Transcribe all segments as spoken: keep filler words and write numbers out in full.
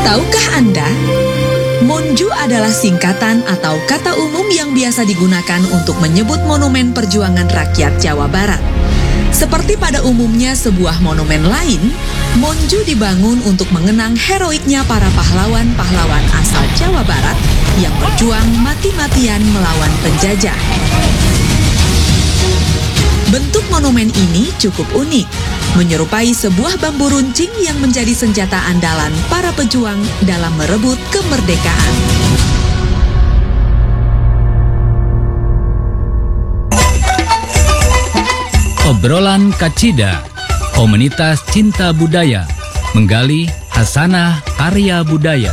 Tahukah Anda, Monju adalah singkatan atau kata umum yang biasa digunakan untuk menyebut monumen perjuangan rakyat Jawa Barat. Seperti pada umumnya sebuah monumen lain, Monju dibangun untuk mengenang heroiknya para pahlawan-pahlawan asal Jawa Barat yang berjuang mati-matian melawan penjajah. Bentuk monumen ini cukup unik, menyerupai sebuah bambu runcing yang menjadi senjata andalan para pejuang dalam merebut kemerdekaan. Obrolan Kacida, komunitas cinta budaya, menggali hasanah karya budaya.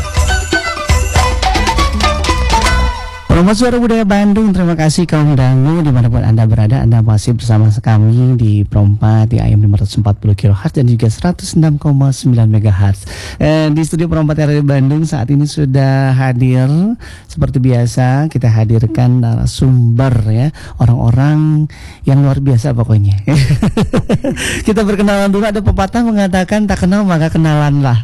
Promosi Suara Budaya Bandung, terima kasih kaum dangu dimanapun Anda berada. Anda masih bersama kami di Prompa di A M lima ratus empat puluh kilohertz dan juga seratus enam koma sembilan megahertz. eh, Di studio Prompa R R Bandung saat ini sudah hadir seperti biasa. Kita hadirkan narasumber ya, orang-orang yang luar biasa pokoknya. Kita berkenalan dulu. Ada pepatah mengatakan tak kenal maka kenalan lah.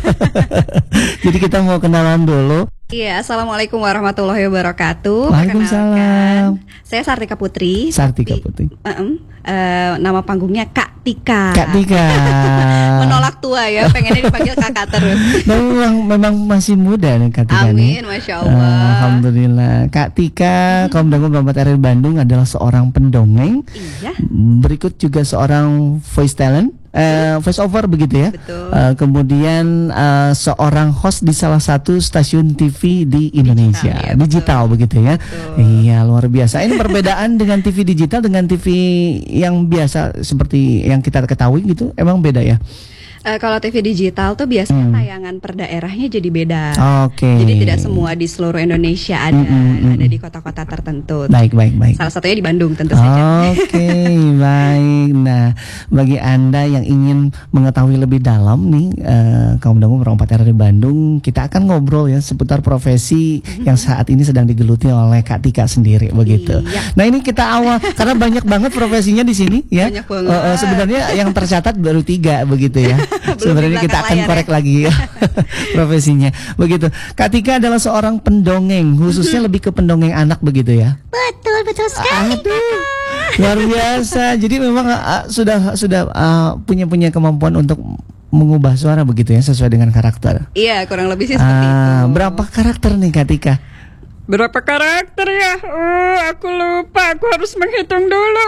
Jadi kita mau kenalan dulu. Iya, assalamualaikum warahmatullahi wabarakatuh. Waalaikumsalam. Saya Sartika Putri. Sartika tapi, Putri. Uh, uh, nama panggungnya Kak Tika. Kak Tika. Menolak tua ya, pengennya dipanggil kakak terus. memang memang masih muda nih Kak Tika. Amin, nih. Masya Allah. Uh, Alhamdulillah. Kak Tika, hmm. kaum dangu Prompa R R Bandung adalah seorang pendongeng. Iya. Berikut juga seorang voice talent. Uh, voice over begitu ya. Betul. Uh, kemudian uh, seorang host di salah satu stasiun T V di Indonesia, digital, ya, digital begitu ya. Betul. Iya, luar biasa. Ini perbedaan dengan T V digital dengan T V yang biasa seperti yang kita ketahui gitu, emang beda ya? Uh, kalau T V digital tuh biasanya hmm. tayangan per daerahnya jadi beda. Oke. Okay. Jadi tidak semua di seluruh Indonesia ada, mm-hmm. ada di kota-kota tertentu. Baik, baik, baik. Salah satunya di Bandung tentu saja. Oke, okay, baik. Nah, bagi Anda yang ingin mengetahui lebih dalam nih, uh, kaum dangu Prompa R R Bandung, kita akan ngobrol ya seputar profesi mm-hmm. yang saat ini sedang digeluti oleh Kak Tika sendiri begitu. Iya. Nah, ini kita awal karena banyak banget profesinya di sini ya. Banyak banget. Uh, uh, sebenarnya yang tercatat baru tiga begitu ya. Sebenarnya kita akan korek ya. lagi ya profesinya begitu. Kak Tika adalah seorang pendongeng, khususnya lebih ke pendongeng anak begitu ya. Betul betul sekali. Aduh, luar biasa. Jadi memang uh, sudah sudah uh, punya punya kemampuan untuk mengubah suara begitu ya sesuai dengan karakter. Iya, kurang lebih sih seperti uh, itu. Berapa karakter nih Kak Tika? Berapa karakter ya? Oh, aku lupa. Aku harus menghitung dulu.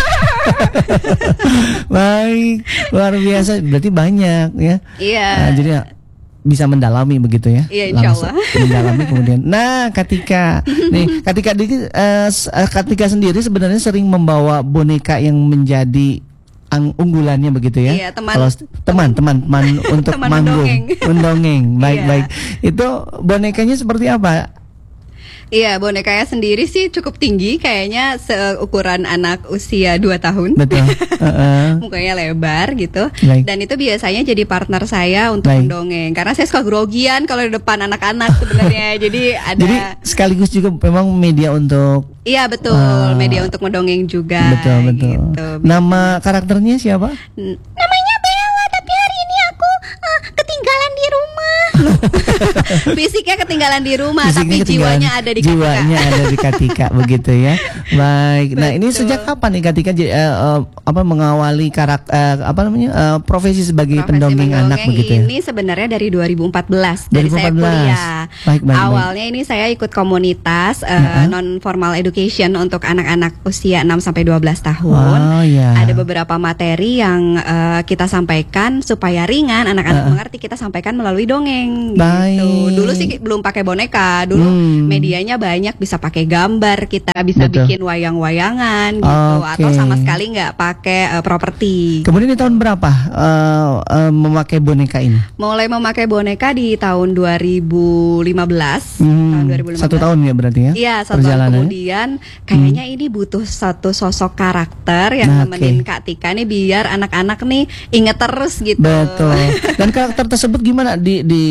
Baik, luar biasa. Berarti banyak ya. Iya. Uh, jadi bisa mendalami begitu ya. Iya, insya Allah. Mendalami kemudian. Nah, Katika, nih Katika ini, uh, Katika sendiri sebenarnya sering membawa boneka yang menjadi ang unggulannya begitu ya. Iya, teman. Kalau teman, teman, teman untuk teman manggung, mendongeng. mendongeng. Baik, Iya. baik. Itu bonekanya seperti apa? Iya, bonekanya sendiri sih cukup tinggi, kayaknya seukuran anak usia dua tahun. Betul. Uh-uh. Mukanya lebar gitu. Baik. Dan itu biasanya jadi partner saya untuk Baik. mendongeng. Karena saya suka grogian kalau di depan anak-anak sebenarnya. Jadi ada. Jadi sekaligus juga memang media untuk. Iya betul, uh, media untuk mendongeng juga. Betul betul. Gitu. Nama karakternya siapa? N- namanya Bella, tapi hari ini aku uh, ketinggalan di rumah. Fisiknya ketinggalan di rumah, Fisiknya tapi jiwanya ada di Kak Tika. Jiwanya ada di Kak Tika begitu ya. Baik. Nah, ini Betul. sejak kapan nih Kak Tika uh, uh, apa mengawali karakter uh, apa namanya uh, profesi sebagai Profesi pendongeng anak begitu ya? Ini sebenarnya dari dua ribu empat belas dari dua ribu empat belas. saya kuliah. Baik, baik, Awalnya baik. Ini saya ikut komunitas uh, uh-huh. non formal education untuk anak-anak usia enam sampai dua belas tahun. Oh, ya. Ada beberapa materi yang uh, kita sampaikan supaya ringan, anak-anak uh-huh. mengerti, kita sampaikan melalui dongeng. Baik. Gitu. Dulu sih belum pakai boneka, dulu hmm. medianya banyak, bisa pakai gambar, kita bisa Betul. bikin wayang-wayangan gitu, Okay. atau sama sekali nggak pakai uh, properti. Kemudian di tahun berapa uh, uh, memakai boneka ini? Mulai memakai boneka di tahun dua ribu lima belas. Hmm, Tahun dua ribu lima belas. Satu tahun ya berarti ya? Iya, satu tahun kemudian kayaknya hmm. ini butuh satu sosok karakter yang nah, nemenin okay. Kak Tika nih biar anak-anak nih inget terus gitu. Betul. Dan karakter tersebut gimana di di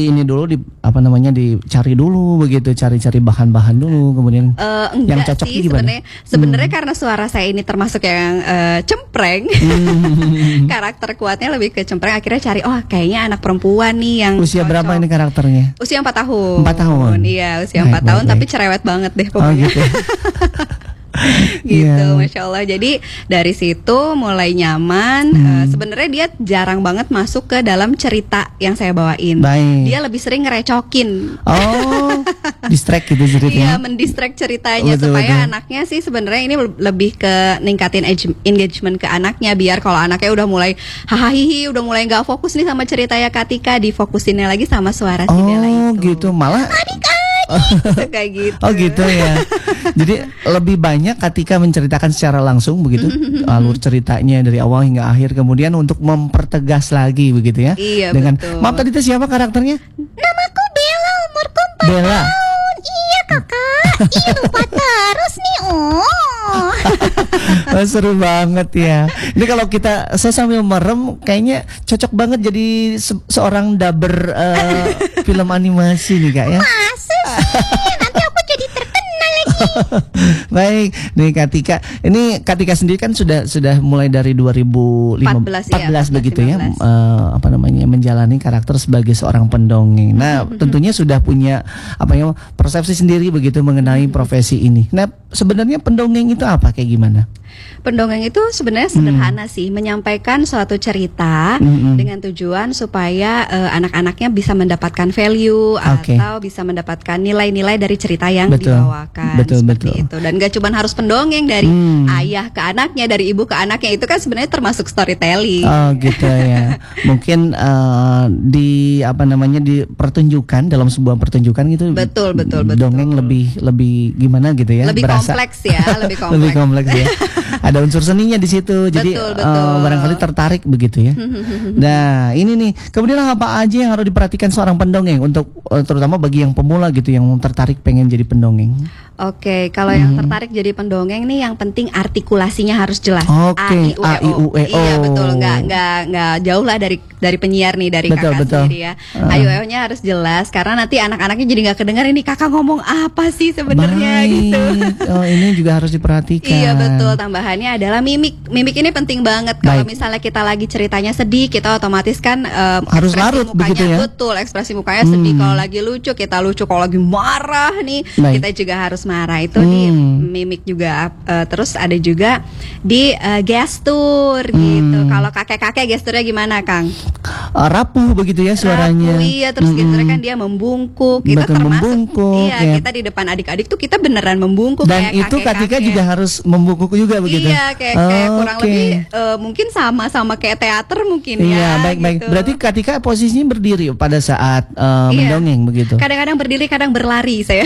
di ini dulu, di apa namanya, dicari dulu begitu, cari-cari bahan-bahan dulu, kemudian Eh, yang enggak cocok sih gimana? sebenarnya. Sebenarnya karena suara saya ini termasuk yang eh, cempreng, karakter kuatnya lebih ke cempreng. Akhirnya cari, oh kayaknya anak perempuan nih yang Usia cocok. berapa ini karakternya? Usia empat tahun. Empat tahun. Iya, usia Baik, empat baik, tahun, baik. tapi cerewet banget deh Oh pokoknya. gitu. Gitu, Iya. masya Allah. Jadi dari situ mulai nyaman. Hmm. Eh, sebenarnya dia jarang banget masuk ke dalam cerita yang saya bawain. Baik. Dia lebih sering ngerecokin. Oh, distract gitu Iya, ceritanya. mendistract ceritanya Betul, supaya betul. anaknya sih sebenarnya ini lebih ke ningkatin eng- engagement ke anaknya, biar kalau anaknya udah mulai hahaha, udah mulai nggak fokus nih sama ceritanya Katika, difokusinnya lagi sama suara si Bella Oh itu. gitu, malah. Kayak gitu. Oh gitu ya. Jadi lebih banyak ketika menceritakan secara langsung begitu, alur ceritanya dari awal hingga akhir, kemudian untuk mempertegas lagi begitu ya. Iya, Dengan betul. maaf tadi itu siapa karakternya? Namaku Bella, umurku empat Bella. tahun. Iya kakak. Iya lupa terus nih. Oh. Oh, seru banget ya. Ini kalau kita, saya sambil merem, kayaknya cocok banget jadi se- seorang dubber eh, film animasi nih kak ya. Masa sih? Nanti aku jadi terkenal lagi. Baik, nih Katika. Ini Katika sendiri kan sudah sudah mulai dari dua ribu lima belas, empat belas, iya, begitu ya, lima belas. eh, apa namanya, menjalani karakter sebagai seorang pendongeng. Nah, tentunya sudah punya apa ya, persepsi sendiri begitu mengenai profesi ini. Nah, sebenarnya pendongeng itu apa, kayak gimana? Pendongeng itu sebenarnya sederhana sih, menyampaikan suatu cerita Mm-mm. dengan tujuan supaya eh, anak-anaknya bisa mendapatkan value Oke. atau bisa mendapatkan nilai-nilai dari cerita yang Betul. dibawakan. Betul, seperti betul. itu. Dan gak cuma harus pendongeng dari Hmm. ayah ke anaknya, dari ibu ke anaknya, itu kan sebenarnya termasuk storytelling. Oh gitu ya. Mungkin eh, di apa namanya, dipertunjukkan dalam sebuah pertunjukan gitu. Betul, betul, betul. Dongeng lebih lebih gimana gitu ya? Lebih berasa- kompleks ya, lebih kompleks. lebih kompleks ya. Ada unsur seninya di situ. Jadi Betul, eh, betul. barangkali tertarik begitu ya. Nah, ini nih. Kemudian apa aja yang harus diperhatikan seorang pendongeng untuk eh, terutama bagi yang pemula gitu, yang tertarik pengen jadi pendongeng? Oke, kalau yang tertarik jadi pendongeng nih, yang penting artikulasinya harus jelas. Oke, A, I, U, E, O. A, I, U, E, O. Iya betul, nggak nggak nggak jauh lah dari dari penyiar nih, dari Betul, kakak betul. sendiri ya. Uh. A, I, U, E, O-nya harus jelas, karena nanti anak-anaknya jadi nggak kedengar ini kakak ngomong apa sih sebenarnya Baik. gitu. Oh, ini juga harus diperhatikan. Iya betul, tambahannya adalah mimik. Mimik ini penting banget. Kalau Baik. misalnya kita lagi ceritanya sedih, kita otomatis kan em, Harus ekspresi larut mukanya, begitu ya? betul, ekspresi mukanya sedih. Hmm. Kalau lagi lucu, kita lucu. Kalau lagi marah nih, Baik. kita juga harus marah. Itu di Hmm. mimik juga. Eh, terus ada juga di eh, gestur gitu. Hmm. Kalau kakek-kakek gesturnya gimana, Kang? Eh, rapuh begitu ya suaranya. Rapuh, iya, terus Mm-mm. gesturnya kan dia membungkuk. Itu Betul, termasuk membungkuk, iya, ya. kita di depan adik-adik tuh kita beneran membungkuk Dan kayak itu Katika kakek-kakek. juga harus membungkuk juga begitu. Iya, kayak, kayak Oh, kurang oke. lebih eh, mungkin sama-sama kayak teater mungkin Iya, ya. baik-baik. gitu. Berarti Katika posisinya berdiri pada saat eh, Iya. mendongeng begitu. Kadang-kadang berdiri, kadang berlari saya.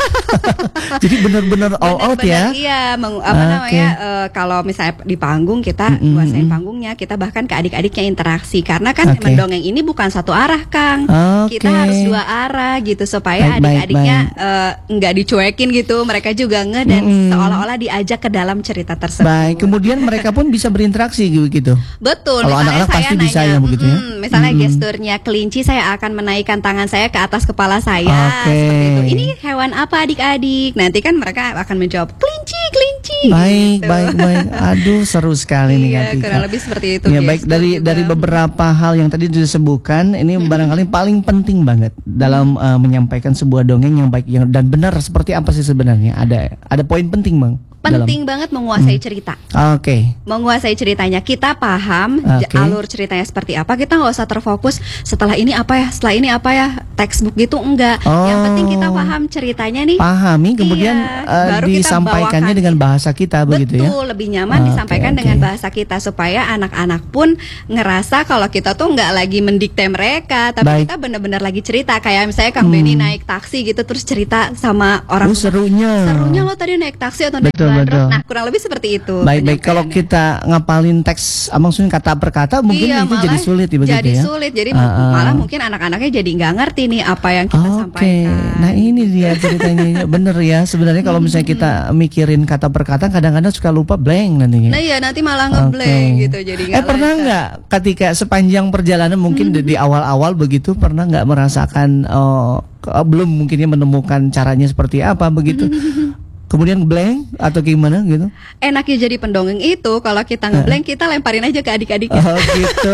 Jadi benar-benar all out Bener-bener, ya. Iya, meng- apa Oke. namanya? eh, kalau misalnya di panggung kita Mm-mm, kuasain mm-mm. panggungnya, kita bahkan ke adik-adiknya interaksi, karena kan Oke. mendongeng ini bukan satu arah, Kang. Oke. Kita harus dua arah gitu supaya Baik, baik, adik-adiknya baik. eh, nggak dicuekin gitu, mereka juga nge dan Mm-mm. seolah-olah diajak ke dalam cerita tersebut. Baik, kemudian mereka pun bisa berinteraksi gitu. Betul. Kalau misalnya anak-anak saya pasti nanya, bisa ya begitu ya? "Mm-mm," misalnya Mm-mm. gesturnya kelinci, saya akan menaikkan tangan saya ke atas kepala saya Oke. seperti itu. Ini hewan apa adik-adik? Nanti kan mereka akan menjawab kelinci, kelinci. Baik, gitu. baik, baik. Aduh, seru sekali nih Iya, Katika. kurang lebih seperti itu. Ya baik, gestur dari juga. dari beberapa hal yang tadi disebutkan, ini barangkali paling penting banget dalam uh, menyampaikan sebuah dongeng yang baik yang dan benar seperti apa sih sebenarnya? Ada ada poin penting, Bang. dalam- penting banget menguasai cerita. Oke. Menguasai ceritanya, kita paham j- Oke. alur ceritanya seperti apa. Kita nggak usah terfokus setelah ini apa ya, setelah ini apa ya, textbook gitu enggak. Yang Oh. penting kita paham ceritanya nih. Pahami kemudian Iya, uh, baru kita disampaikannya bawakan. dengan bahasa kita begitu ya. Betul, lebih nyaman Oke, disampaikan oke. dengan bahasa kita supaya anak-anak pun ngerasa kalau kita tuh nggak lagi mendikte mereka, tapi Baik. kita bener-bener lagi cerita. Kayak misalnya Kang Hmm. Benny naik taksi gitu terus cerita sama orang Oh, rumah. serunya. Serunya lo tadi naik taksi atau naik Betul, bandros. betul. Nah, kurang lebih seperti itu. Baik-baik, kalau penyampaiannya. kita ngapalin teks, ah, maksudnya kata per kata mungkin Iya, itu malah jadi sulit ya begitu jadi ya. sulit, jadi Ah, ah. malah mungkin anak-anaknya jadi nggak ngerti nih apa yang kita Oke, sampaikan. nah ini dia ceritanya bener ya. Sebenarnya kalau misalnya kita mikirin kata per kata kesempatan kadang-kadang suka lupa blank nantinya. Nah iya nanti malah ngeblank Oke. gitu jadi Eh pernah nggak ketika sepanjang perjalanan mungkin di, di awal-awal begitu pernah nggak merasakan oh, ke- belum mungkinnya menemukan caranya seperti apa begitu? Kemudian blank atau gimana gitu? Enaknya jadi pendongeng itu kalau kita ngeblank kita lemparin aja ke adik-adik. Oh gitu.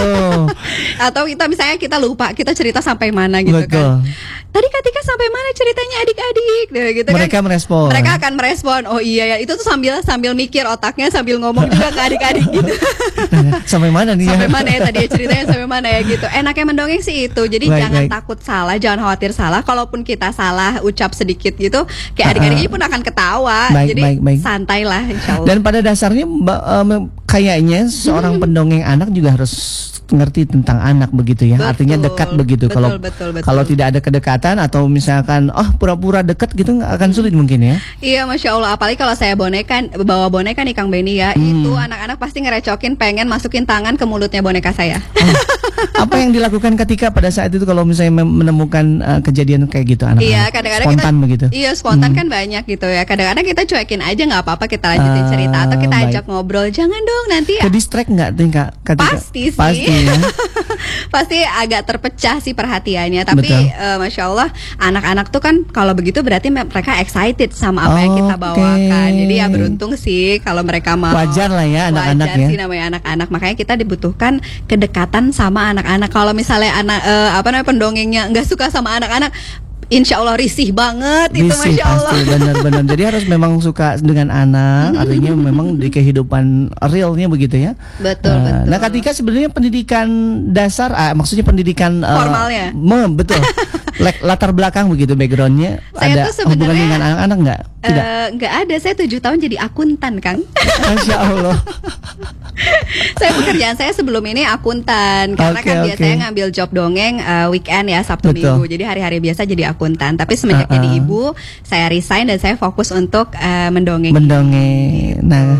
Atau kita misalnya kita lupa kita cerita sampai mana gitu Betul. kan. Tadi Katika sampai mana ceritanya adik-adik nah, gitu Mereka kan. merespon. Mereka akan merespon. Oh iya ya itu tuh sambil sambil mikir otaknya sambil ngomong juga ke adik-adik gitu. Sampai mana nih Sampai ya? mana ya tadi ya ceritanya sampai mana ya gitu. Enaknya mendongeng sih itu. Jadi Baik, jangan baik. takut salah, jangan khawatir salah. Kalaupun kita salah ucap sedikit gitu, kayak adik-adiknya pun akan ketawa. Baik, Jadi baik, baik. santai lah insya Allah. Dan pada dasarnya Mbak, em, kayaknya seorang pendongeng anak juga harus ngerti tentang anak begitu ya. Betul. Artinya dekat begitu. Betul, Kalau betul, betul. kalau tidak ada kedekatan atau misalkan oh pura-pura dekat gitu nggak akan sulit mungkin ya. Iya Masya Allah. Apalagi kalau saya boneka, bawa boneka nih Kang Benny ya, Hmm. itu anak-anak pasti ngerecokin pengen masukin tangan ke mulutnya boneka saya. Apa yang dilakukan ketika pada saat itu kalau misalnya mem- menemukan uh, kejadian kayak gitu anak-anak? Iya, kadang-kadang spontan kita, begitu. Iya, spontan kan banyak gitu ya. Kadang-kadang kita cuekin aja nggak apa-apa, kita lanjutin Ah, cerita atau kita baik. ajak ngobrol. Jangan dong nanti Ke distract nggak tingkat? Pasti sih. Pasti ya. pasti agak terpecah sih perhatiannya. Tapi Betul. eh, Masya Allah, anak-anak tuh kan kalau begitu berarti me- mereka excited sama apa yang kita Oke. bawakan. Jadi ya beruntung sih kalau mereka mau. Wajar lah ya anak-anak Wajar ya. sih namanya anak-anak. Makanya kita dibutuhkan kedekatan sama anak-anak. Kalau misalnya anak eh, apa namanya pendongengnya nggak suka sama anak-anak, Insya Allah risih banget itu Risih Masya Allah. pasti benar-benar. Jadi harus memang suka dengan anak, artinya memang di kehidupan realnya begitu ya. Betul, Eh, betul. Nah, ketika sebenarnya pendidikan dasar, ah, maksudnya pendidikan eh, Formalnya. mem- betul. Lek- latar belakang begitu backgroundnya Saya ada tuh sebenarnya, hubungan dengan anak-anak nggak? Tidak. Eh, nggak ada, saya tujuh tahun jadi akuntan Kang. Masya Allah. Saya pekerjaan saya sebelum ini akuntan karena Oke, kan oke. biasanya ngambil job dongeng eh, weekend ya Sabtu Betul. Minggu. Jadi hari-hari biasa jadi akuntan. Tapi semenjak Uh-uh. jadi ibu, saya resign dan saya fokus untuk eh, mendongeng. Mendongeng. Nah,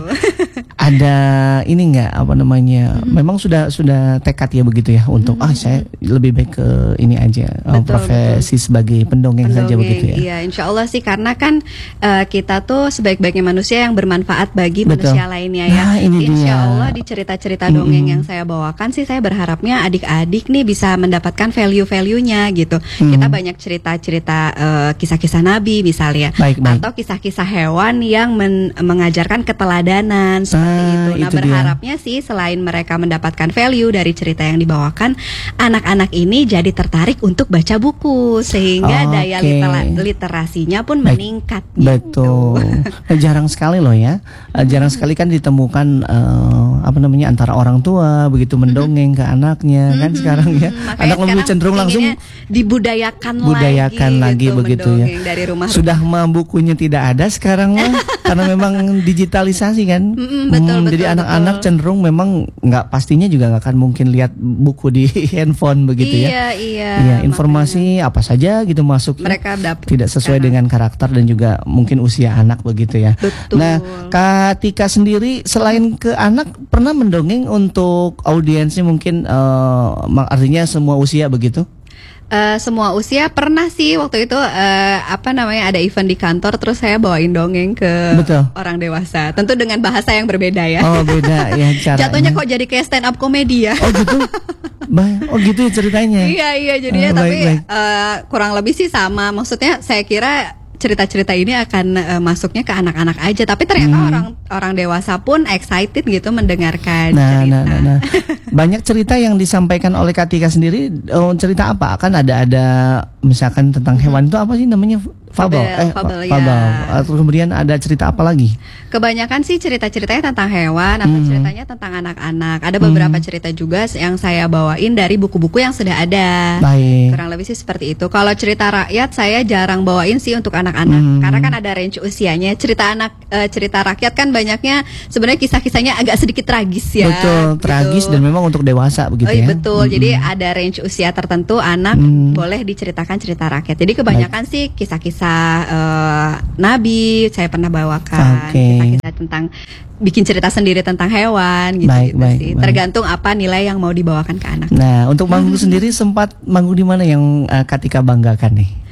ada ini nggak apa namanya? Memang sudah sudah tekad ya begitu ya untuk ah saya lebih baik ke ini aja eh, Betul, profesi sebagai pendongeng, saja Pendongeng, begitu ya. Iya, insya Allah sih karena kan eh, kita tuh sebaik-baiknya manusia yang bermanfaat bagi Betul. manusia lainnya ya. Nah, ini Insya dia. Allah di cerita-cerita dongeng yang saya bawakan sih saya berharapnya adik-adik nih bisa mendapatkan value-value-nya gitu. Kita banyak cerita-cerita eh, kisah-kisah Nabi misalnya, Baik, baik. atau kisah-kisah hewan yang men- mengajarkan keteladanan seperti Ah, itu. Nah itu dia. berharapnya sih selain mereka mendapatkan value dari cerita yang dibawakan, anak-anak ini jadi tertarik untuk baca buku sehingga daya Oke. litera- literasinya pun Baik. meningkat. Betul. Eh, Jarang sekali loh ya. Eh, Jarang sekali kan ditemukan eh, apa namanya antara orang tua begitu mendongeng ke anaknya kan sekarang ya. Hmm, makanya Anak lebih sekarang cenderung langsung pinginnya dibudayakan, budayakan lagi, gitu, begitu ya. mendongeng dari rumah. Sudah mah bukunya tidak ada sekarang mah karena memang digitalisasi kan. Mm-mm, betul, betul, Jadi anak-anak betul. cenderung memang nggak pastinya juga nggak akan mungkin lihat buku di handphone begitu ya. Iya, iya. Iya, informasi apa saja gitu masuk. Mereka dapat Tidak sesuai sekarang. dengan karakter dan juga mungkin usia anak begitu ya. Betul. Nah, Katika sendiri selain ke anak pernah mendongeng untuk audiensnya mungkin eh, mak- artinya semua usia begitu? Eh, semua usia pernah sih waktu itu eh, apa namanya ada event di kantor terus saya bawain dongeng ke Betul. orang dewasa. Tentu dengan bahasa yang berbeda ya. Oh, beda ya caranya. Jatuhnya kok jadi kayak stand up komedi ya. Oh gitu. Bah, oh gitu ya ceritanya. Iya iya jadinya Oh, tapi baik, baik. eh, kurang lebih sih sama. Maksudnya saya kira cerita-cerita ini akan eh, masuknya ke anak-anak aja. Tapi ternyata Hmm. orang orang dewasa pun excited gitu mendengarkan Nah, cerita. nah, nah, nah. Banyak cerita yang disampaikan oleh Katika sendiri. Oh, cerita apa? Kan ada ada misalkan tentang hewan itu apa sih namanya? Fable. Fabel, Eh, fabel, fa- fable. ya. Eh, Terus kemudian ada cerita apa lagi? Kebanyakan sih cerita-ceritanya tentang hewan atau Hmm. ceritanya tentang anak-anak. Ada beberapa cerita juga yang saya bawain dari buku-buku yang sudah ada. Baik. Kurang lebih sih seperti itu. Kalau cerita rakyat saya jarang bawain sih untuk anak-anak Hmm. karena kan ada range usianya. Cerita anak eh, cerita rakyat kan banyaknya sebenarnya kisah-kisahnya agak sedikit tragis ya. Betul, gitu. tragis dan memang untuk dewasa begitu Oh iya ya. betul. Jadi ada range usia tertentu anak Hmm. boleh diceritakan cerita rakyat. Jadi kebanyakan sih kisah-kisah eh, Nabi saya pernah bawakan, Oke. kisah-kisah tentang bikin cerita sendiri tentang hewan gitu, Baik, gitu baik, sih. baik. Tergantung apa nilai yang mau dibawakan ke anak. Nah, untuk manggung sendiri sempat manggung di mana yang eh, Katika banggakan nih?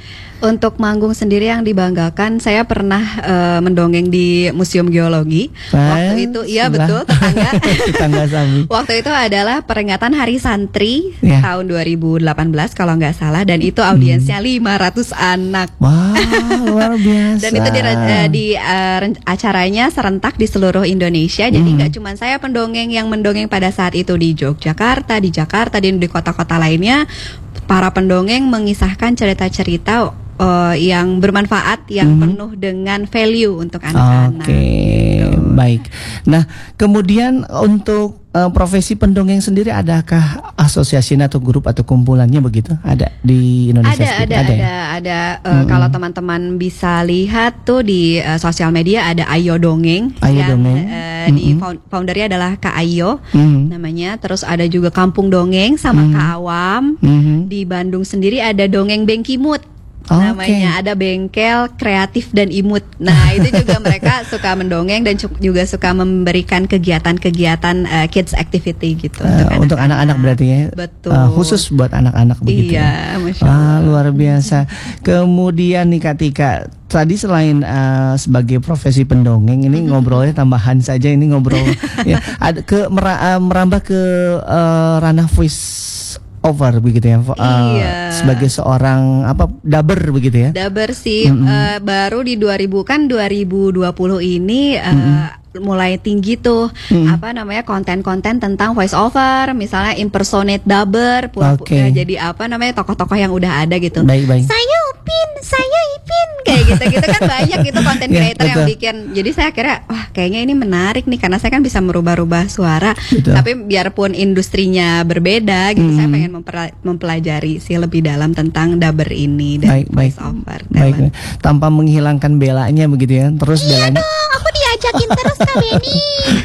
Untuk manggung sendiri yang dibanggakan, saya pernah uh, mendongeng di Museum Geologi. Waktu itu, iya betul, tetangga. Tetangga Sami. Waktu itu adalah peringatan Hari Santri ya. tahun dua ribu delapan belas kalau nggak salah, dan itu audiensnya hmm. lima ratus anak. Wah, luar biasa. Dan itu di, uh, di uh, acaranya serentak di seluruh Indonesia. Jadi nggak hmm. cuma saya pendongeng yang mendongeng pada saat itu di Yogyakarta, di Jakarta, dan di kota-kota lainnya. Para pendongeng mengisahkan cerita-cerita uh, yang bermanfaat, yang hmm. penuh dengan value untuk anak-anak. Oke, okay. gitu. Baik. Nah, kemudian untuk uh, profesi pendongeng sendiri, adakah asosiasi atau grup atau kumpulannya begitu? Ada di Indonesia? Ada, ada, ada, ya? ada. ada. Uh, hmm. Kalau teman-teman bisa lihat tuh di uh, sosial media ada Ayo Dongeng. Ayo yang, Dongeng. Uh, hmm. di foundernya adalah Kak Ayo hmm. namanya. Terus ada juga Kampung Dongeng sama hmm. Kak Awam. Hmm. Di Bandung sendiri ada Dongeng Bengkimut. Oh, namanya okay. ada Bengkel Kreatif dan Imut. Nah itu juga mereka suka mendongeng dan juga suka memberikan kegiatan-kegiatan uh, kids activity gitu uh, untuk anak-anak berarti ya. Betul. Uh, khusus buat anak-anak begitu. Iya, Masya Ah, Allah. luar biasa. Kemudian nih Kak Tika, tadi selain uh, sebagai profesi pendongeng, ini ngobrolnya tambahan saja, ini ngobrol ya, ada ke mera, uh, merambah ke uh, ranah voice over begitu ya, uh, iya. sebagai seorang apa dubber begitu ya. Dubber sih, mm-hmm. uh, baru di dua ribu kan dua ribu dua puluh ini uh, mm-hmm. mulai tinggi tuh mm-hmm. apa namanya konten-konten tentang voice over, misalnya impersonate dubber, pura-pura okay. jadi apa namanya tokoh-tokoh yang udah ada gitu. Baik, baik. Saya Upin, saya Ipin, kayak gitu-gitu kan banyak gitu konten creator yeah, yang bikin. Jadi saya kira wah kayaknya ini menarik nih karena saya kan bisa merubah-rubah suara. Betul. Tapi biarpun industrinya berbeda gitu, mm-hmm. saya pengen mempera- mempelajari sih lebih dalam tentang dubber ini dan baik, voice baik. over. Baik, baik. Tanpa menghilangkan belanya begitu ya. Terus iya belanya. Dong, aku diajakin terus Kak Benny.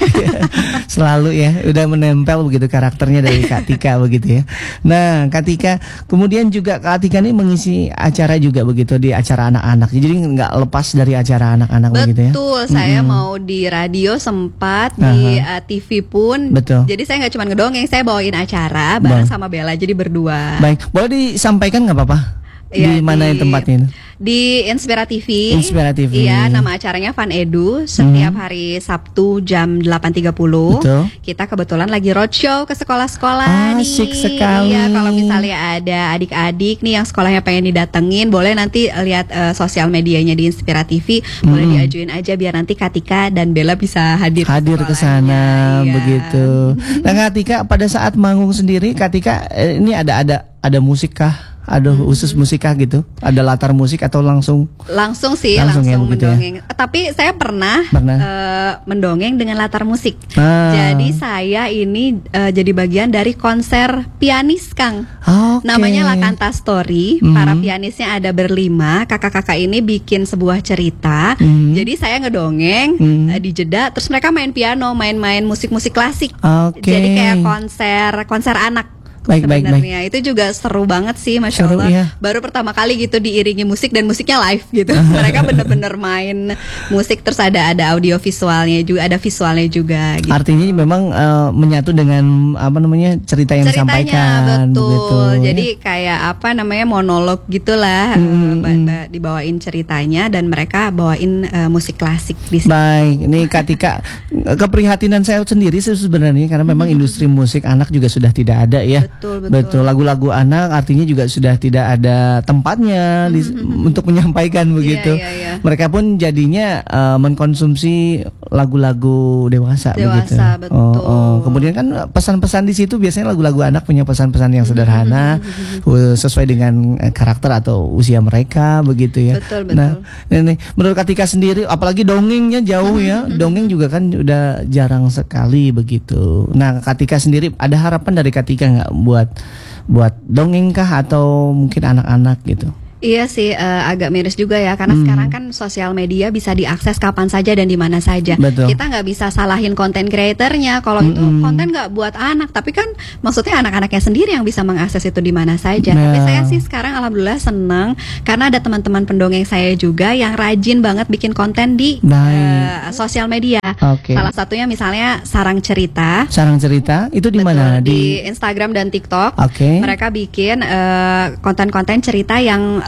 Selalu ya, udah menempel begitu karakternya dari Kak Tika begitu ya. Nah, Kak Tika, kemudian juga Kak Tika ini mengisi acara juga begitu di acara anak-anak. Jadi nggak lepas dari acara anak-anak betul, begitu ya. Betul, saya mm-hmm. mau di radio sempat, uh-huh. di uh, T V pun. Betul. Jadi saya nggak cuma ngedongeng, saya bawain acara bareng Bang. sama Bella, jadi berdua. Baik, boleh disampaikan nggak apa-apa? Ya, di mana di, tempatnya? Di Inspira T V. Inspira T V. Iya, nama acaranya Fun Edu. Setiap hmm. hari Sabtu jam delapan tiga puluh. Betul. Kita kebetulan lagi roadshow ke sekolah-sekolah nih. Asik sekali. Iya, kalau misalnya ada adik-adik nih yang sekolahnya pengen didatengin, boleh nanti lihat uh, sosial medianya di Inspira T V. Hmm. Boleh diajuin aja biar nanti Katika dan Bella bisa hadir. Hadir ke sana iya. begitu. Nah, Katika pada saat manggung sendiri, Katika eh, ini ada ada ada musik kah? Ada khusus musikah gitu? Ada latar musik atau langsung? Langsung sih, langsung, langsung ya, mendongeng. ya? Tapi saya pernah, pernah. Uh, mendongeng dengan latar musik. Ah. Jadi saya ini uh, jadi bagian dari konser pianis, Kang. Okay. Namanya Lakanta Story. Mm-hmm. Para pianisnya ada berlima. Kakak-kakak ini bikin sebuah cerita. Mm-hmm. Jadi saya ngedongeng, mm-hmm. uh, di jeda. Terus mereka main piano, main-main musik-musik klasik. Okay. Jadi kayak konser, konser anak. Baik, baik, sebenarnya baik. itu juga seru banget sih, Masya seru, Allah. Iya. Baru pertama kali gitu diiringi musik dan musiknya live gitu. Mereka bener-bener main musik, terus ada ada audio visualnya juga, ada visualnya juga. Gitu. Artinya memang uh, menyatu dengan apa namanya cerita yang Ceritanya, disampaikan. Betul. Begitu, Jadi ya? kayak apa namanya monolog gitulah, hmm, uh, hmm. dibawain ceritanya dan mereka bawain uh, musik klasik di sini. Baik, ini Katika, keprihatinan saya sendiri sih sebenarnya karena memang hmm. industri musik anak juga sudah tidak ada ya. Betul, betul. Betul, lagu-lagu anak artinya juga sudah tidak ada tempatnya di, mm-hmm. untuk menyampaikan begitu. Yeah, yeah, yeah. Mereka pun jadinya uh, mengkonsumsi lagu-lagu dewasa, begitu. Betul. Oh, oh. Kemudian kan pesan-pesan di situ biasanya lagu-lagu anak punya pesan-pesan yang sederhana, mm-hmm. sesuai dengan karakter atau usia mereka, begitu ya. Betul, betul. Nah, ini menurut Katika sendiri, apalagi dongengnya jauh ya, dongeng juga kan udah jarang sekali begitu. Nah, Katika sendiri ada harapan dari Katika nggak buat buat dongeng kah atau mungkin anak-anak gitu? Iya sih, uh, agak miris juga ya karena hmm. sekarang kan sosial media bisa diakses kapan saja dan di mana saja. Betul. Kita nggak bisa salahin konten kreatornya kalau hmm. itu konten nggak buat anak, tapi kan maksudnya anak-anaknya sendiri yang bisa mengakses itu di mana saja. Nah. Tapi saya sih sekarang alhamdulillah senang karena ada teman-teman pendongeng saya juga yang rajin banget bikin konten di uh, sosial media. Okay. Salah satunya misalnya Sarang Cerita. Sarang Cerita itu di mana? Di Instagram dan TikTok. Okay. Mereka bikin uh, konten-konten cerita yang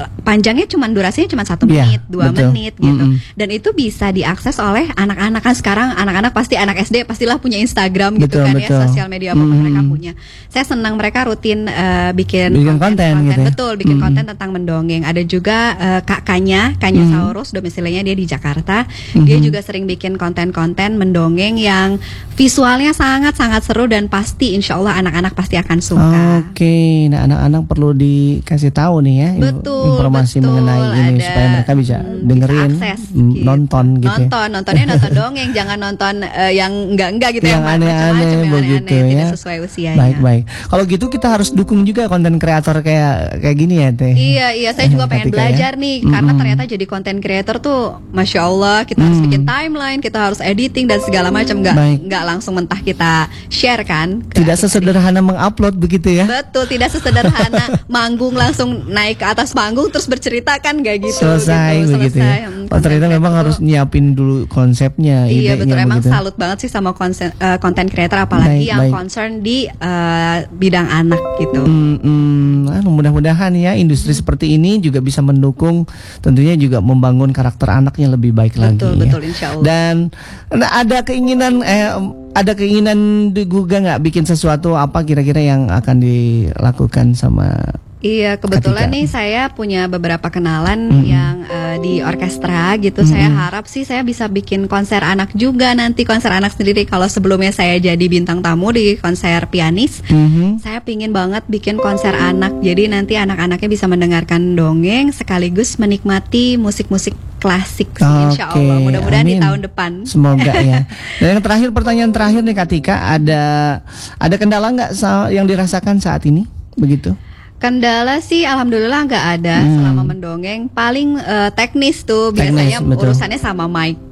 panjangnya cuma durasinya cuma satu Iya, menit, dua betul. menit gitu. Mm-mm. Dan itu bisa diakses oleh anak-anak. Kan sekarang anak-anak pasti anak S D pastilah punya Instagram gitu Betul, kan betul. ya, sosial media apapun Mm-mm. mereka punya. Saya senang mereka rutin uh, bikin, Bikin konten gitu ya? betul, bikin Mm-mm. konten tentang mendongeng. Ada juga uh, kakaknya, Kanya Mm-hmm. Saurus, domisilinya dia di Jakarta. Dia Mhm. juga sering bikin konten-konten mendongeng yang visualnya sangat-sangat seru dan pasti insya Allah anak-anak pasti akan suka. Oke, nah anak-anak perlu dikasih tahu nih ya in- Betul, informasi betul. mengenai ini Ada, supaya mereka bisa hmm, dengerin, bisa akses, mm, gitu. nonton gitu. ya. Nonton, nontonnya nonton dongeng, jangan nonton eh, yang enggak-enggak gitu Yang yang aneh-aneh macam-macam, yang begitu aneh-aneh, ya. tidak sesuai usianya. Baik baik. Kalau gitu kita harus dukung juga konten kreator kayak kayak gini ya Teh. Iya, iya, saya juga pengen Ketika ya. belajar nih, karena Mm-mm. ternyata jadi konten creator tuh, masya Allah, kita harus Mm. bikin timeline, kita harus editing dan segala macam, nggak Baik. nggak langsung mentah kita share kan. ke Tidak adik-adik. sesederhana mengupload begitu ya. Betul, tidak sesederhana manggung langsung naik ke atas panggung terus bercerita kan gak gitu. Selesai gitu, begitu selesai. ya. Hmm, Oh, ternyata konten memang creator harus tuh- nyiapin dulu konsepnya, Iya idenya betul, emang begitu. salut banget sih sama konsen, eh, content creator apalagi Baik, yang baik. concern di eh, bidang anak gitu. Hmm, hmm, anu, mudah-mudahan ya industri seperti ini juga bisa mendukung, tentunya juga membangun karakter anaknya lebih baik lagi. Betul, ya. betul, insya Allah. Dan nah, ada keinginan, eh, ada keinginan juga nggak bikin sesuatu apa kira-kira yang akan dilakukan sama? Iya, kebetulan Ketika- nih saya punya beberapa kenalan Mm-mm. yang eh, di orkestra gitu. Saya harap sih saya bisa bikin konser anak juga nanti, konser anak sendiri. Kalau sebelumnya saya jadi bintang tamu di konser pianis, Mhm. saya pingin banget bikin konser anak. Jadi nanti anak-anaknya bisa mendengarkan dongeng sekaligus menikmati musik-musik klasik sih, insya Oke, Allah. Mudah-mudahan di amin. tahun depan. Semoga ya. Dan yang terakhir, pertanyaan terakhir nih Katika, ada ada kendala nggak sa- yang dirasakan saat ini? Begitu. Kendala sih alhamdulillah nggak ada Hmm. selama mendongeng. Paling eh, teknis tuh Teknis, biasanya betul. urusannya sama mic.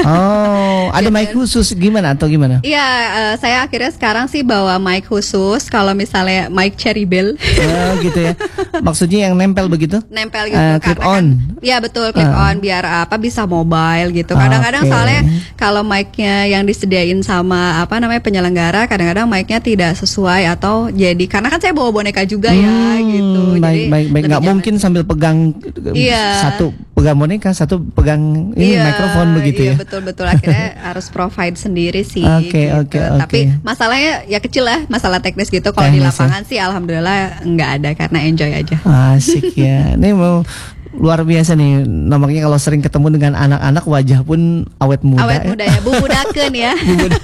Oh, ada mic khusus gimana atau gimana? Iya, eh, saya akhirnya sekarang sih bawa mic khusus. Kalau misalnya mic Cherry Bell Oh, gitu ya. Maksudnya yang nempel begitu? nempel gitu, Eh, karena clip kan, on. ya betul clip Ah. on biar apa bisa mobile gitu. Kadang-kadang Oke. soalnya kalau mic-nya yang disediain sama apa namanya penyelenggara, kadang-kadang mic-nya tidak sesuai atau jadi karena kan saya bawa boneka juga ya Hmm, gitu. Baik, Jadi baik, baik. lebih Nggak nyaman. mungkin sambil pegang Iya. satu pegang boneka, satu pegang ini Iya, mikrofon begitu iya, ya. betul-betul akhirnya harus provide sendiri sih. Oke, gitu. oke, oke. Tapi masalahnya ya kecil lah, masalah teknis gitu. Kalau di Teknis ya. lapangan sih alhamdulillah nggak ada karena enjoy aja. Asik ya. Ini mau luar biasa nih. Nampaknya kalau sering ketemu dengan anak-anak wajah pun awet muda. Awet ya. muda ya, bubudakeun ya.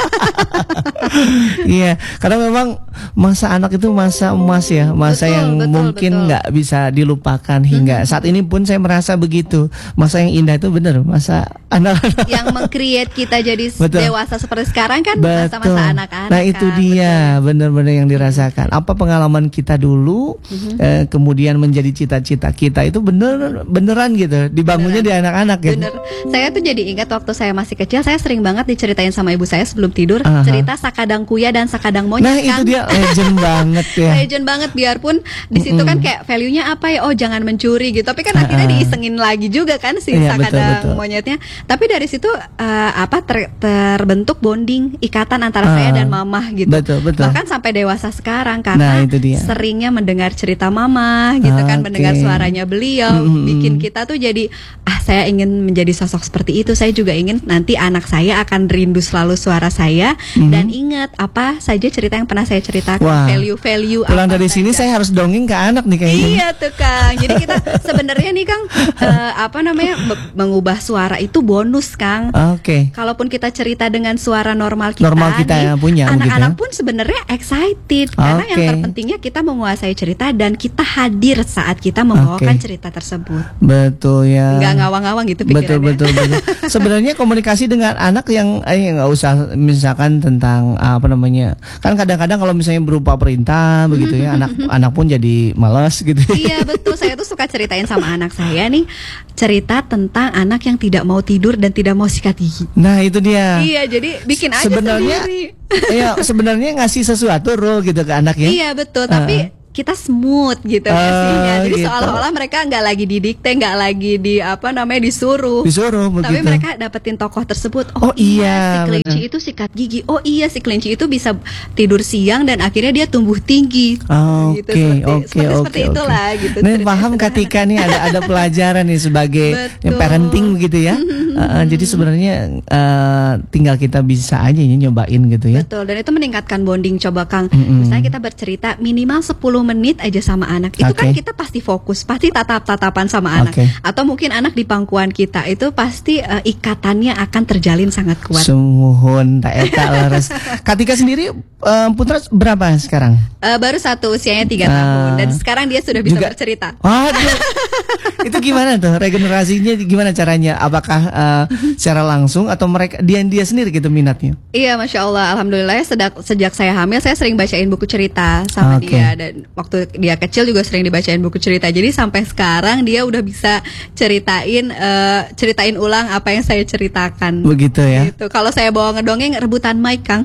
Iya, karena memang masa anak itu masa emas ya, masa Betul, yang betul, mungkin betul. nggak bisa dilupakan hingga saat ini pun saya merasa begitu. Masa yang indah itu benar, masa anak-anak. Yang meng-create kita jadi Betul. dewasa seperti sekarang kan Betul. masa-masa anak-anak. Nah itu kan, dia benar-benar yang dirasakan. Apa pengalaman kita dulu, eh, kemudian menjadi cita-cita kita itu bener beneran gitu, dibangunnya di anak-anak gitu. Bener. Saya tuh jadi ingat waktu saya masih kecil, saya sering banget diceritain sama ibu saya sebelum tidur Aha. cerita Sakadang Kuya dan Sakadang Monyet. Nah itu kan? dia legend banget ya. Legend banget, biarpun di situ kan kayak value-nya apa ya? Oh jangan mencuri gitu. Tapi kan akhirnya Ah, ah. diisengin lagi juga kan si Iya, betul, Sakadang betul. Monyetnya. Tapi dari situ eh, apa ter- terbentuk bonding ikatan antara Ah, saya dan mamah gitu. betul, betul. Bahkan sampai dewasa sekarang Nah, karena itu dia. seringnya mendengar cerita mama gitu kan, Oke. mendengar suaranya beliau, Mm-mm. bikin kita tuh jadi ah saya ingin menjadi sosok seperti itu. Saya juga ingin nanti anak saya akan rindu selalu suara saya Mhm. dan ingat apa saja cerita yang pernah saya ceritakan, Wah. value-value Pulang apa dari sini saja. saya harus dongeng ke anak nih kayaknya. Iya tuh Kang. Jadi kita sebenarnya nih Kang eh, apa namanya be- mengubah suara itu bonus Kang. Oke. Kalaupun kita cerita dengan suara normal kita, Normal kita nih, yang punya, anak-anak gitu ya. pun sebenarnya excited karena yang Oke. terpentingnya kita menguasai cerita dan kita hadir saat kita membawakan Oke. cerita tersebut. Betul ya. Nggak ngawang-ngawang gitu Betul pikirannya. betul betul. Sebenarnya komunikasi dengan anak yang eh nggak usah misalkan tentang apa namanya. Kan kadang-kadang kalau misalnya berupa perintah begitu ya, anak anak pun jadi malas gitu. Iya betul, saya tuh suka ceritain sama anak saya nih cerita tentang anak yang tidak mau tidur dan tidak mau sikat gigi. Nah, itu dia. Iya, jadi bikin aja Sebenarnya sendiri. Iya, sebenarnya ngasih sesuatu role gitu ke anak ya. Iya betul, tapi kita smooth gitu Oh, ngasihnya. Jadi gitu. seolah-olah mereka nggak lagi didikte, nggak lagi di apa namanya disuruh. Disuruh Tapi begitu. mereka dapetin tokoh tersebut. Oh, iya, si kelinci benar. itu sikat gigi. Oh iya, si kelinci itu bisa tidur siang dan akhirnya dia tumbuh tinggi. Oke, Gitu, seperti, oke, seperti, oke, seperti oke. itulah gitu. Nih ceritanya paham sederhana. ketika nih ada ada pelajaran nih sebagai Betul. parenting begitu ya. Uh, uh, jadi sebenarnya uh, tinggal kita bisa aja ya nyobain gitu ya. Betul, dan itu meningkatkan bonding. Coba Kang, Mm-mm. misalnya kita bercerita minimal sepuluh menit aja sama anak. Itu kan Oke. kita pasti fokus, pasti tatap-tatapan sama anak. Oke. Atau mungkin anak di pangkuan kita, itu pasti eh, ikatannya akan terjalin sangat kuat. Sumuhun tak eta leres. Katika sendiri um, Putra berapa sekarang? Eh, baru satu, usianya tiga Ah. tahun, dan sekarang dia sudah bisa Juga- bercerita. Waduh. Itu gimana tuh regenerasinya gimana caranya? Apakah uh, secara langsung atau mereka dia dia sendiri gitu minatnya? Iya, masya Allah, alhamdulillah ya, sejak sejak saya hamil saya sering bacain buku cerita sama Oke. dia, dan waktu dia kecil juga sering dibacain buku cerita. Jadi sampai sekarang dia udah bisa ceritain eh, ceritain ulang apa yang saya ceritakan. Begitu ya. Gitu. Kalau saya bawa ngedongeng rebutan mic, Kang.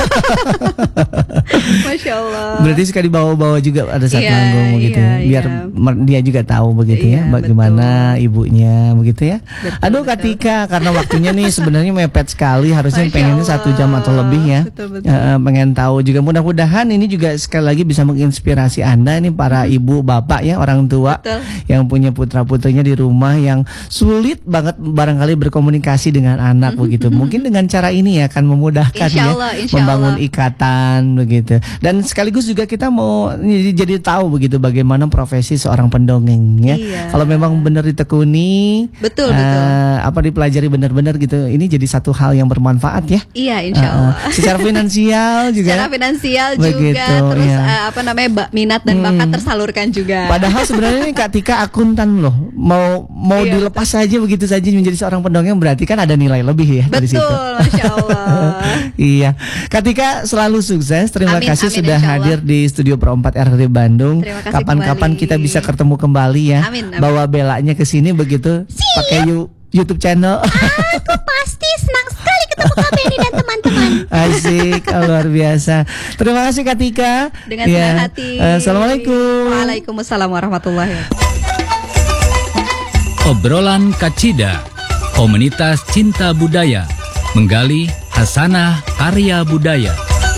Masya Allah. Berarti suka dibawa-bawa juga pada saat Iya, manggung begitu iya, ya. Biar iya. mer- dia juga tahu begitu Iya, ya bagaimana ibunya begitu ya. Betul, Aduh betul. Katika karena waktunya nih sebenarnya mepet sekali, harusnya Masya pengennya Allah. satu jam atau lebih ya. Betul, betul. Eh, pengen tahu juga, mudah-mudahan ini juga sekali lagi bisa menginspirasi Anda nih para ibu bapak ya, orang tua Betul. yang punya putra-putrinya di rumah yang sulit banget barangkali berkomunikasi dengan anak begitu. Mungkin dengan cara ini ya akan memudahkan Insya ya Allah, insya membangun Allah. ikatan begitu. Dan sekaligus juga kita mau jadi, jadi tahu begitu bagaimana profesi seorang pendongeng ya. Iya. Kalau memang benar ditekuni, Betul, eh, betul. apa dipelajari benar-benar gitu. Ini jadi satu hal yang bermanfaat ya. Iya, insya Eh, Allah. eh, secara finansial juga. Secara finansial Begitu, juga, terus iya. eh, apa namanya ba- minat dan bakat tersalurkan juga. Padahal sebenarnya ini Kak Tika akuntan loh. Mau mau Iya, dilepas saja begitu saja menjadi seorang pendongeng berarti kan ada nilai lebih ya dari situ. Betul, masya Allah. Iya, Kak Tika selalu sukses. Terima Amin, kasih amin, sudah insya Allah. hadir di Studio Pro empat R R D Bandung. Terima kasih Kapan-kapan kembali. kita bisa ketemu kembali ya. Amin, amin. Bawa belanya ke sini begitu. Pakai yu- YouTube channel. Aku pasti senang sekali ketemu Kak Benny dan teman-teman. Asik, luar biasa. Terima kasih Kak Tika. Dengan Ya. senang hati. Eh, Assalamualaikum. Waalaikumsalam warahmatullahi wabarakatuh. Obrolan Kacida, komunitas cinta budaya, menggali hasanah karya budaya.